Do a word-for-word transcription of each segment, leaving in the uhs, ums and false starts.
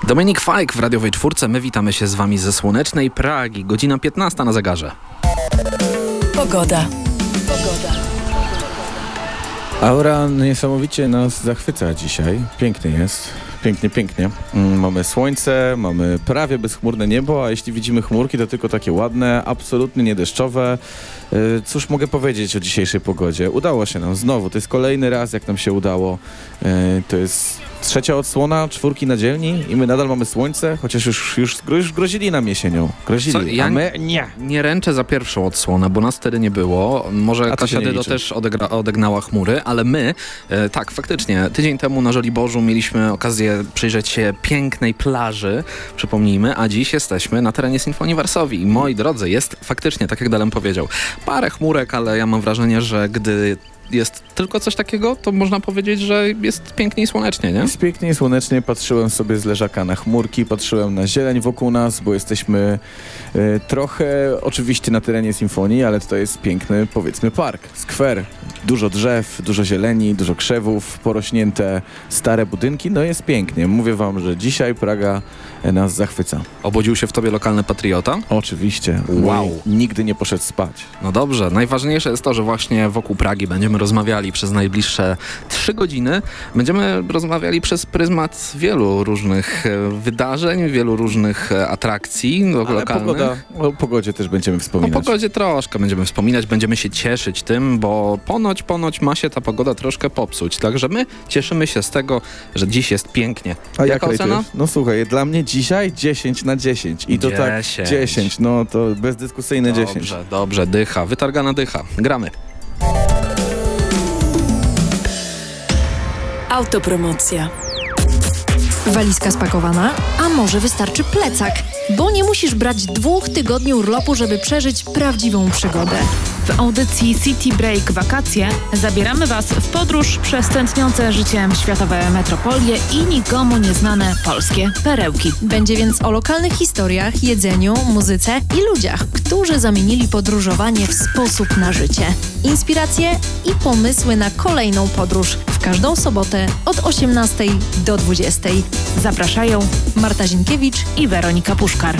Dominik Fajk w radiowej czwórce. My witamy się z wami ze słonecznej Pragi. Godzina piętnasta na zegarze. Pogoda. Aura niesamowicie nas zachwyca dzisiaj. Pięknie jest. Pięknie, pięknie. Mm, mamy słońce, mamy prawie bezchmurne niebo, a jeśli widzimy chmurki, to tylko takie ładne, absolutnie niedeszczowe. Yy, cóż mogę powiedzieć o dzisiejszej pogodzie? Udało się nam znowu. To jest kolejny raz, jak nam się udało. Yy, to jest trzecia odsłona czwórki na dzielni i my nadal mamy słońce, chociaż już, już, już grozili nam jesienią. Grozili, Co, ja a my nie. Nie ręczę za pierwszą odsłonę, bo nas wtedy nie było. Może Kasia Dydo też odegra, odegnała chmury, ale my, e, tak, faktycznie, tydzień temu na Żoliborzu mieliśmy okazję przyjrzeć się pięknej plaży, przypomnijmy, a dziś jesteśmy na terenie Sinfonii Varsovii. I moi drodzy, jest faktycznie, tak jak Dalem powiedział, parę chmurek, ale ja mam wrażenie, że gdy jest tylko coś takiego, to można powiedzieć, że jest pięknie i słonecznie, nie? Jest pięknie i słonecznie. Patrzyłem sobie z leżaka na chmurki, patrzyłem na zieleń wokół nas, bo jesteśmy e, trochę oczywiście na terenie Sinfonii, ale to jest piękny, powiedzmy, park, skwer. Dużo drzew, dużo zieleni, dużo krzewów, porośnięte stare budynki. No jest pięknie. Mówię wam, że dzisiaj Praga nas zachwyca. Obudził się w tobie lokalny patriota? Oczywiście. Wow. Mój nigdy nie poszedł spać. No dobrze. Najważniejsze jest to, że właśnie wokół Pragi będziemy rozmawiali przez najbliższe trzy godziny. Będziemy rozmawiali przez pryzmat wielu różnych e, wydarzeń, wielu różnych e, atrakcji no, Ale lokalnych. Pogoda, o pogodzie też będziemy wspominać. O pogodzie troszkę będziemy wspominać, będziemy się cieszyć tym, bo ponoć, ponoć ma się ta pogoda troszkę popsuć. Także my cieszymy się z tego, że dziś jest pięknie. A jaka jak ocena? No słuchaj, dla mnie dzisiaj dziesięć na dziesięć. I to dziesięć. tak dziesięć, no to bezdyskusyjne Dobrze, dziesięć. Dobrze, dobrze, dycha, wytargana dycha. Gramy. Autopromocja. Walizka spakowana? A może wystarczy plecak? Bo nie musisz brać dwóch tygodni urlopu, żeby przeżyć prawdziwą przygodę. W audycji City Break Wakacje zabieramy Was w podróż przez tętniące życiem światowe metropolie i nikomu nieznane polskie perełki. Będzie więc o lokalnych historiach, jedzeniu, muzyce i ludziach, którzy zamienili podróżowanie w sposób na życie. Inspiracje i pomysły na kolejną podróż w każdą sobotę od osiemnastej do dwudziestej. Zapraszają Marta Zinkiewicz i Weronika Puszkar.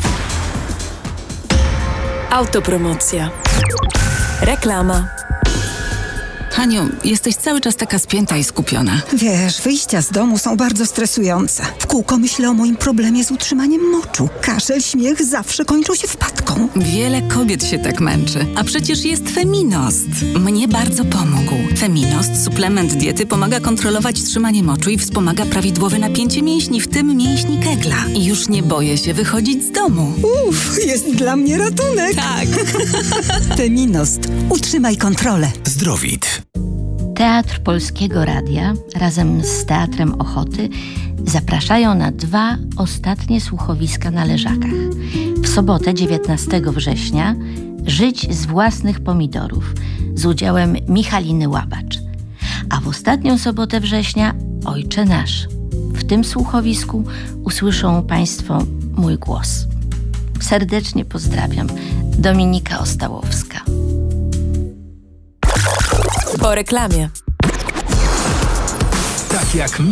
Autopromocja. Reklama. Haniu, jesteś cały czas taka spięta i skupiona. Wiesz, wyjścia z domu są bardzo stresujące. W kółko myślę o moim problemie z utrzymaniem moczu. Kaszel, śmiech zawsze kończą się wpadką. Wiele kobiet się tak męczy. A przecież jest Feminost. Mnie bardzo pomógł. Feminost, suplement diety, pomaga kontrolować trzymanie moczu i wspomaga prawidłowe napięcie mięśni, w tym mięśni kegla. I już nie boję się wychodzić z domu. Uff, jest dla mnie ratunek. Tak. Feminost. Utrzymaj kontrolę. Zdrowit. Teatr Polskiego Radia razem z Teatrem Ochoty zapraszają na dwa ostatnie słuchowiska na Leżakach. W sobotę dziewiętnastego września Żyć z własnych pomidorów z udziałem Michaliny Łabacz. A w ostatnią sobotę września Ojcze Nasz. W tym słuchowisku usłyszą Państwo mój głos. Serdecznie pozdrawiam. Dominika Ostałowska. Po reklamie. Tak jak my.